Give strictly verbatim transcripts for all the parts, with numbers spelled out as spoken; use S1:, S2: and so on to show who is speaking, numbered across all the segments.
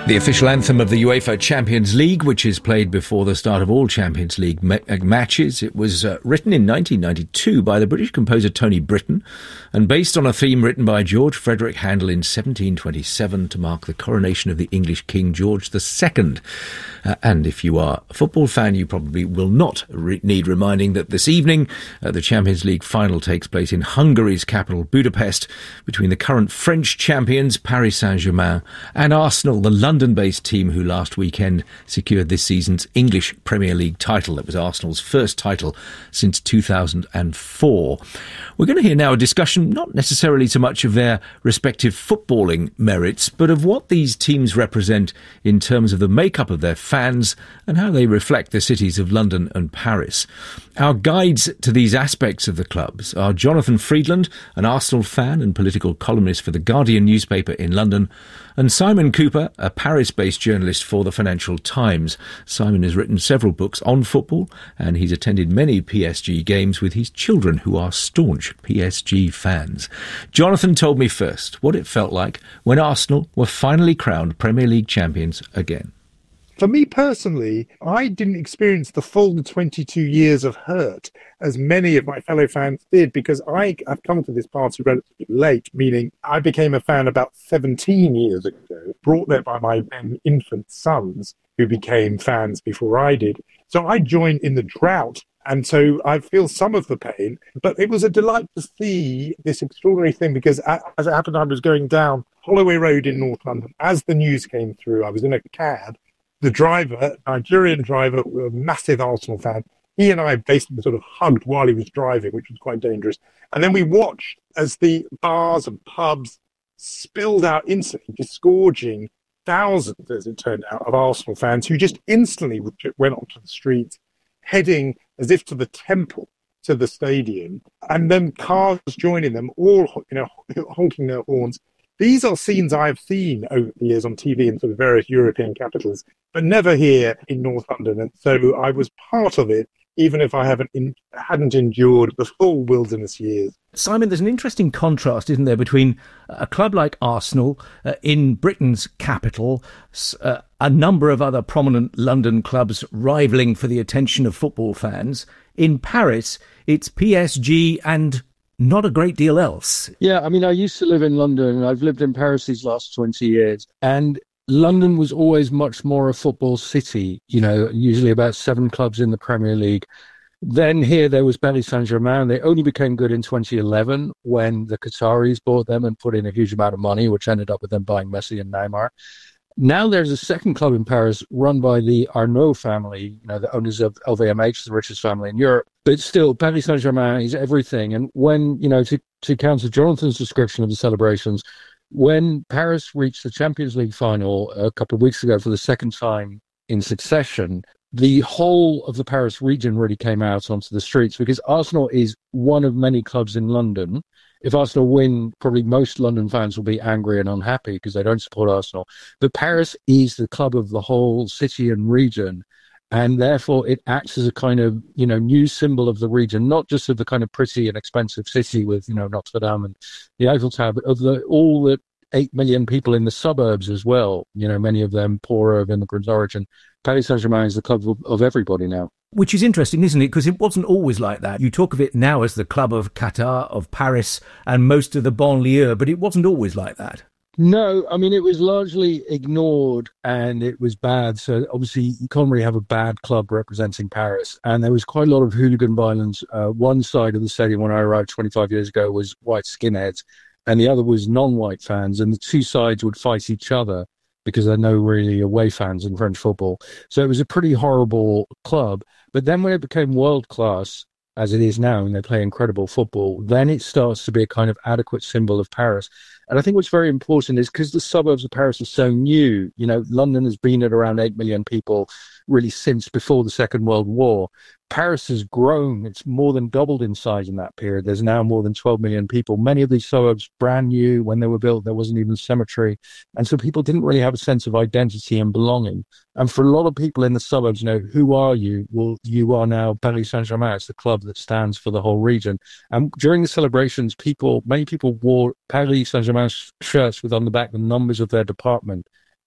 S1: The official anthem of the UEFA Champions League, which is played before the start of all Champions League ma- matches. It was uh, written in nineteen ninety-two by the British composer Tony Britton and based on a theme written by George Frederick Handel in seventeen twenty-seven to mark the coronation of the English King George the Second. Uh, and if you are a football fan, you probably will not re- need reminding that this evening uh, the Champions League final takes place in Hungary's capital, Budapest, between the current French champions, Paris Saint-Germain, and Arsenal, the London-based team who last weekend secured this season's English Premier League title. That was Arsenal's first title since two thousand four. We're going to hear now a discussion not necessarily so much of their respective footballing merits, but of what these teams represent in terms of the makeup of their fans and how they reflect the cities of London and Paris. Our guides to these aspects of the clubs are Jonathan Freedland, an Arsenal fan and political columnist for The Guardian newspaper in London, and Simon Cooper, a Paris-based journalist for the Financial Times. Simon has written several books on football, and he's attended many P S G games with his children, who are staunch P S G fans. Jonathan told me first what it felt like when Arsenal were finally crowned Premier League champions again.
S2: For me personally, I didn't experience the full twenty-two years of hurt as many of my fellow fans did, because I, I've come to this party relatively late, meaning I became a fan about seventeen years ago, brought there by my then infant sons, who became fans before I did. So I joined in the drought, and so I feel some of the pain, but it was a delight to see this extraordinary thing, because as it happened, I was going down Holloway Road in North London. As the news came through, I was in a cab. The driver, Nigerian driver, a massive Arsenal fan, he and I basically sort of hugged while he was driving, which was quite dangerous. And then we watched as the bars and pubs spilled out instantly, disgorging thousands, as it turned out, of Arsenal fans who just instantly went onto the streets, heading as if to the temple, to the stadium, and then cars joining them, all, you know, honking their horns. These are scenes I have seen over the years on T V in sort of various European capitals, but never here in North London. And so I was part of it, even if I haven't in, hadn't endured the full wilderness years.
S3: Simon, there's an interesting contrast, isn't there, between a club like Arsenal uh, in Britain's capital, uh, a number of other prominent London clubs rivaling for the attention of football fans. In Paris, it's P S G and not a great deal else.
S4: Yeah, I mean, I used to live in London, and I've lived in Paris these last twenty years. And London was always much more a football city, you know, usually about seven clubs in the Premier League. Then here there was Paris Saint-Germain. They only became good in twenty eleven when the Qataris bought them and put in a huge amount of money, which ended up with them buying Messi and Neymar. Now there's a second club in Paris run by the Arnault family, you know, the owners of L V M H, the richest family in Europe. But still, Paris Saint-Germain is everything. And when, you know, to, to counter Jonathan's description of the celebrations, when Paris reached the Champions League final a couple of weeks ago for the second time in succession, the whole of the Paris region really came out onto the streets, because Arsenal is one of many clubs in London. If Arsenal win, probably most London fans will be angry and unhappy because they don't support Arsenal. But Paris is the club of the whole city and region, and therefore it acts as a kind of, you know, new symbol of the region, not just of the kind of pretty and expensive city with, you know, Notre Dame and the Eiffel Tower, but of the all the eight million people in the suburbs as well. You know, many of them poorer of immigrant origin. Paris Saint-Germain is the club of, of everybody now.
S3: Which is interesting, isn't it? Because it wasn't always like that. You talk of it now as the club of Qatar, of Paris, and most of the banlieue, but it wasn't always like that.
S4: No, I mean, it was largely ignored and it was bad. So obviously you can't really have a bad club representing Paris. And there was quite a lot of hooligan violence. Uh, one side of the stadium when I arrived twenty-five years ago was white skinheads, and the other was non-white fans. And the two sides would fight each other because there are no really away fans in French football. So it was a pretty horrible club. But then when it became world-class, as it is now, and they play incredible football, then it starts to be a kind of adequate symbol of Paris. And I think what's very important is because the suburbs of Paris are so new, you know, London has been at around eight million people really since before the Second World War. Paris has grown. It's more than doubled in size in that period. There's now more than twelve million people. Many of these suburbs brand new. When they were built, there wasn't even a cemetery. And so people didn't really have a sense of identity and belonging. And for a lot of people in the suburbs, you know, who are you? Well, you are now Paris Saint-Germain. It's the club that stands for the whole region. And during the celebrations, people, many people wore Paris Saint-Germain shirts with on the back the numbers of their department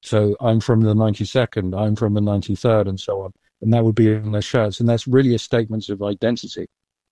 S4: So I'm from the ninety-second, I'm from the ninety-third, and so on. And that would be on their shirts. And that's really a statement of identity.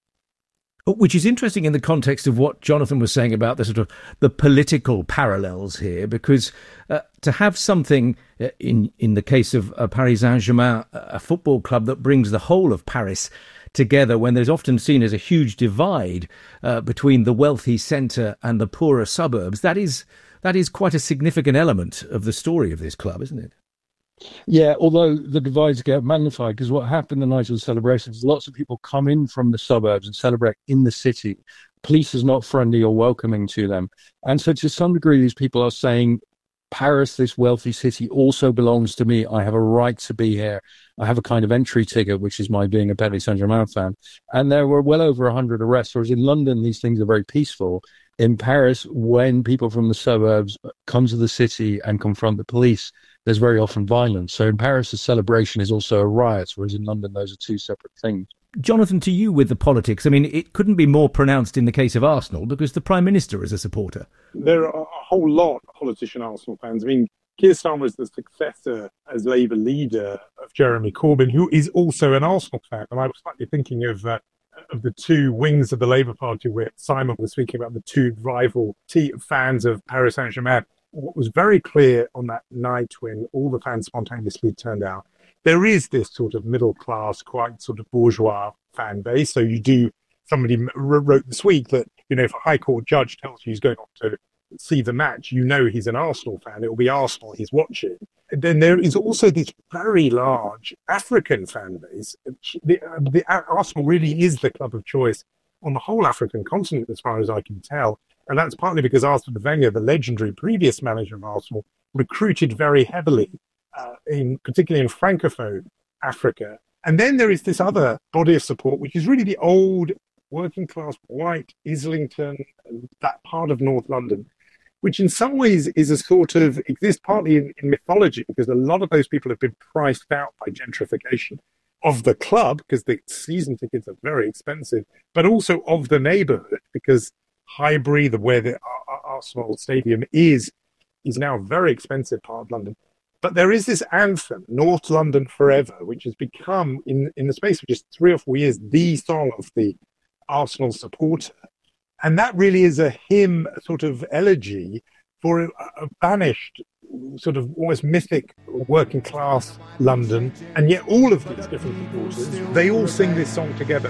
S3: Which is interesting in the context of what Jonathan was saying about the sort of the political parallels here, because uh, to have something uh, in in the case of uh, Paris Saint-Germain, a football club that brings the whole of Paris together, when there's often seen as a huge divide uh, between the wealthy centre and the poorer suburbs, that is that is quite a significant element of the story of this club, isn't it?
S4: Yeah, although the divides get magnified, because what happened the night of the celebrations, lots of people come in from the suburbs and celebrate in the city. Police is not friendly or welcoming to them. And so to some degree, these people are saying, Paris, this wealthy city, also belongs to me. I have a right to be here. I have a kind of entry ticket, which is my being a Paris Saint-Germain fan. And there were well over one hundred arrests, whereas in London, these things are very peaceful. In Paris, when people from the suburbs come to the city and confront the police, there's very often violence. So in Paris, the celebration is also a riot, whereas in London, those are two separate things.
S3: Jonathan, to you with the politics, I mean, it couldn't be more pronounced in the case of Arsenal because the Prime Minister is a supporter.
S2: There are a whole lot of politician Arsenal fans. I mean, Keir Starmer is the successor as Labour leader of Jeremy Corbyn, who is also an Arsenal fan. And I was slightly thinking of uh, of the two wings of the Labour Party where Simon was speaking about the two rival t- fans of Paris Saint-Germain. What was very clear on that night when all the fans spontaneously turned out, there is this sort of middle class, quite sort of bourgeois fan base. So you do, somebody wrote this week that, you know, if a High Court judge tells you he's going on to see the match, you know he's an Arsenal fan. It will be Arsenal he's watching. And then there is also this very large African fan base. The, uh, the uh, Arsenal really is the club of choice on the whole African continent, as far as I can tell. And that's partly because Arsene Wenger, the legendary previous manager of Arsenal, recruited very heavily, uh, in particularly in Francophone Africa. And then there is this other body of support, which is really the old working class white Islington, that part of North London, which in some ways is a sort of, exists partly in, in mythology, because a lot of those people have been priced out by gentrification of the club, because the season tickets are very expensive, but also of the neighbourhood, because Highbury, the where the Arsenal Stadium is, is now a very expensive part of London. But there is this anthem, North London Forever, which has become, in, in the space of just three or four years, the song of the Arsenal supporter. And that really is a hymn, a sort of elegy for a, a vanished, sort of almost mythic working class London. And yet all of these different supporters, they all sing this song together.